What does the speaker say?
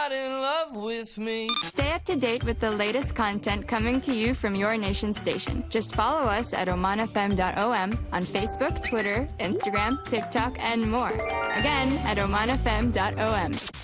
not in love with me. Stay up to date with the latest content coming to you from your nation station. Just follow us at omanfm.om on Facebook, Twitter, Instagram, TikTok, and more. Again, at omanfm.om.